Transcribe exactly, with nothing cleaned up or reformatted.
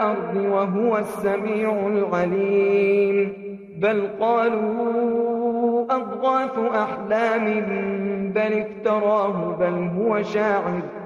الأرض وهو السميع العليم بل قالوا أضغاث أحلام بل افتراه بل هو شاعر